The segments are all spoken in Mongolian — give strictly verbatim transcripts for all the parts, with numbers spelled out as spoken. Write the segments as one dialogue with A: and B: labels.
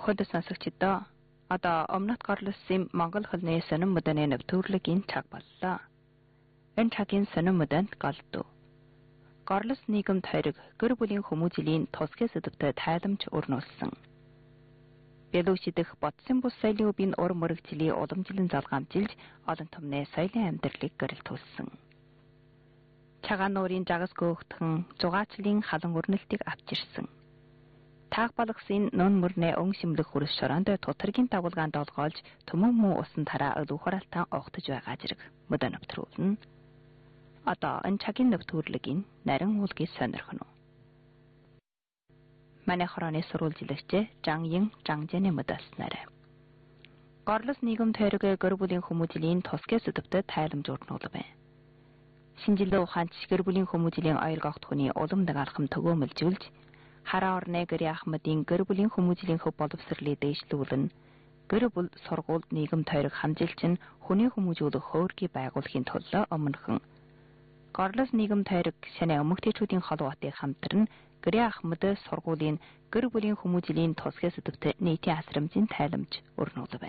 A: Хойд сонсогчдоо одоо өмнөд Карлосын Монгол хэлний сонин мөдөний нэвтрүүлгийн цаг боллоо. Энэ цагийн сонин мөдөнд голдуу. Карлос нийгэмд хориг гэр бүлийн хүмүүжлийн тусгай сэдвтэй тайламж өрнүүлсэн. Белуч дэх бодсон бус соёлын өвийн ур мөрөгжлийн уламжлан залгаамжилж олон түмний соёлын амьдралыг гэрэлтүүлсэн. Цагаан нуурын жагас гоогдхон зугаачлын халан өрнөлтийг авчирсан. Таах балгасын нон мөрнэ өн шимлэх хүрс шоронд тутаргийн дагуулгаанд олгоолж төмөн муу усан тараа өлүхралтан огтж байгаа зэрэг мөдө нэвтрүүлнэ. Одоо энэ цагийн нэвтрүүлгийн нарийн уулгийг сонирхно. Манай хорооны сурвалжлагч Жаньин Жанжэний мөдөснөр. Карлос нийгэм тойрог гэр бүлийн хүмүүжлийн тусгай сэдвтэй тайламж өрнүүлв. Шинжилгээ ухаанч гэр бүлийн хүмүүжлийн аяр гогт хүний улам дагалхам төгөөмөлжүүлж хараа орны гэрээ Ахмадын гэр бүлийн хүмүүжлийн хөв боловсролыг дэвшлүүлэн гэр бүл сургуульд нийгэм тойрог хамжилч нь хүний хүмүүжүүлэх хөөргийг байгуулахын төлөө өмнөхөн Карлос нийгэм тойрог шанаа өмгтээчүүдийн холбоотыг хамтран гэрээ Ахмад сургуулийн гэр бүлийн хүмүүжлийн тусгай сэдвтэй нийтийн асрамжийн тайламж өрнүүлв.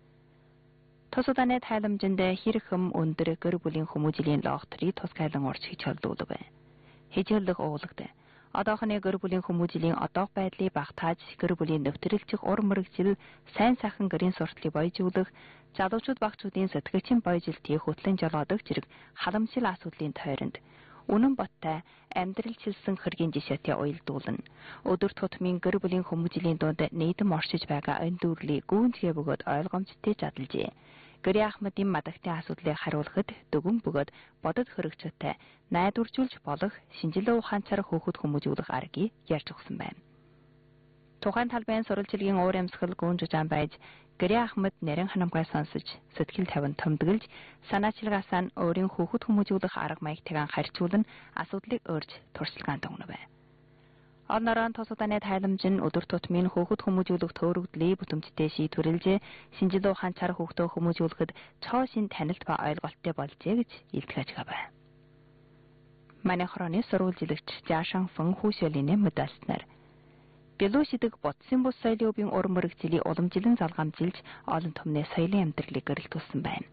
A: Тус удааны тайламжинд хэрхэм өндөр гэр бүлийн хүмүүжлийн логтрийг тусгайлан урьж хичээлдүүлв. Хичээллэх уулагд одоохны гэр бүлийн хүмүүжлийн одоох байдлыг багтааж гэр бүлийн нэвтрэлчих ур мөрөгжил сайн сайхан гэрийн сурталыг бойжуулах залуучууд багчуудын сэтгэгчийн бойжилтыг хөтлөн жолоодог зэрэг халамжил асуудлын тойронд үнэн боттой амьдрал чилсэн хэргийн жишээтэй уялдуулна. Өдөр тутмын гэр бүлийн хүмүүжлийн дунд нийтэм оршиж байгаа энэ дүрлийг гүнзгий бөгөөд ойлгомжтой задлжээ. Гэрээ Ахмадын мадагтын асуудлыг хариулахад дүгэн бөгөөд бодод хөрөгчтэй найдваржуулж болох шинжилгээ ухаанчаар хөөхөд хүмүүжүүлэх аргыг ярьж өгсөн байна. Тухайн талбайн сурвалжлагын уур амьсгал гүн жужаан байж Гэрээ Ахмад нарийн ханамгай сонсож сэтгэл тавин томдголж санаачилгаасаа нь өөрийн хөөхөд хүмүүжүүлэх арга маягтайг харьцуулан асуудлыг өөрч туршлагаанд өгнөв. Онорон тус удааны тайламж нь өдөр тутмын хөөхөд хүмүүжүүлэх төөрөгдлийг бүтэмжтэй шийдвэрлэж шинжилгээ ухаанчаар хөөхтөө хүмүүжүүлэхэд цоо шин танилт ба ойлголттой болжээ гэж илтгэж байгаа. Манай хорооны сурвалжлагч Жашан Фэн Хүшөлиний мөдөснөр. Белуч дэх бодсон бус соёлын өвийн ур мөрөгжлийн уламжлан залгаамжилж олон түмний соёлын амьдралыг гэрэлтүүлсэн байна.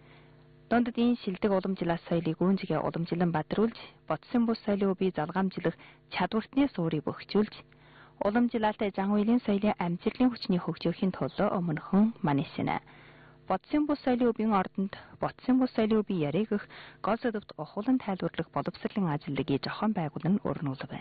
A: Донддын шилдэг уламжлалт соёлыг гүнзгий уламжлан бадруулж, бодсон бус соёлын өвийг залгаамжлах чадвартны суурийг бөхжүүлж, уламжлалт зан үйлийн соёлын амжилтын хүчний хөгжөөхийн төлөө өмнөхөн манисна. Бодсон бус соёлын өвийн ордонд бодсон бус соёлын өвийн яриг их гол сэдвт ухуулан тайлбарлах боловсролын ажилтныг зохион байгуулан өрнүүлв.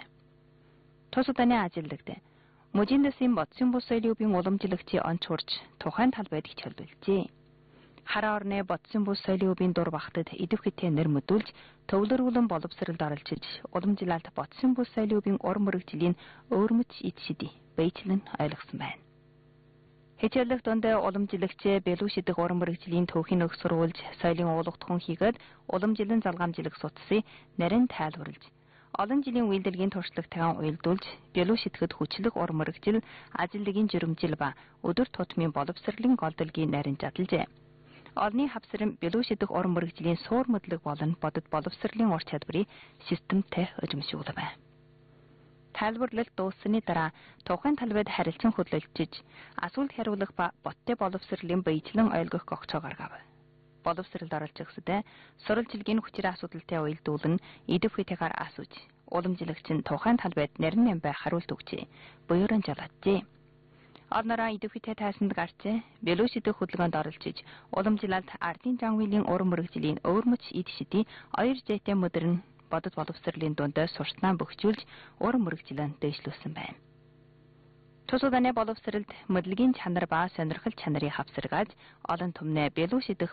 A: Тус удааны ажилтнад Мужиндэсийн бодсон бус соёлын өвийн уламжлагчийн онц хурж тухайн талбайд хичээлүүлжээ. Хараа орны бодсон бус соёлын өвийн дур багтад идэвхтэй нэр мэдүүлж төвлөрүүлэн боловсролд оролцож уламжлалт бодсон бус соёлын өвийн ур мөрөгжлийн өөрмөц ид шидий бэйчлэн ойлгосон байна. Хичээллэх донд уламжлагч Белуч дэх ур мөрөгжлийн төвхийн өг сурвалж соёлын уулгатхан хийгээд уламжлан залгаамжлах судсыг нарийн тайлбарлаж олон жилийн үйлдвэрийн туршлагатайгаа уялдуулж Белуч дэхэд хүчлэх ур мөрөгжил ажилтны жирэмжил ба өдөр тутмын боловсролын голдолгийн нарийн задлжээ. Олны хавсрын Белуч дэх ур мөрөгжлийн суур мэдлэг болон бодит боловсролын ур чадварыг системтэй өжмшүүлв. Тайлбарлалт дууссаны дараа тухайн талбайд харилцан хөдлөлтөж асуулт хариулах ба боттой боловсролын бэйчлэн ойлгох гогцоо гаргав. Боловсролд оролцохсод сурвалжлагын хүчээр асуудалтай уялдуулан идэвхтэйгээр асууж уламжлагч нь тухайн талбайд нарийн амбай хариулт өгчээ. Буюуран жалгажээ. Орнороо идэвхтэй тайсанд гарч Белуч дэх хөдөлгөөнд оролцож уламжлалт ардын зан үйлийн ур мөрөгжлийн өөрмөц ид шидий оёр зэйтэй модерн бодит боловсролын дунд сурталчилан бөхжүүлж ур мөрөгжлөө дэвшлүүлсэн байна. Тус удааны боловсролд мэдлэгийн чанар ба сонирхол чанарыг хавсаргааж олон түмнээ Белуч дэх